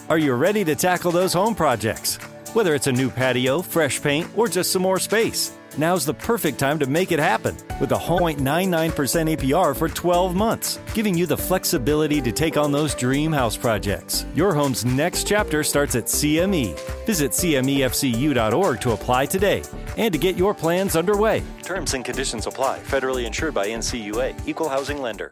Are you ready to tackle those home projects? Whether it's a new patio, fresh paint, or just some more space, now's the perfect time to make it happen with a 0.99% APR for 12 months, giving you the flexibility to take on those dream house projects. Your home's next chapter starts at CME. Visit cmefcu.org to apply today and to get your plans underway. Terms and conditions apply. Federally insured by NCUA. Equal housing lender.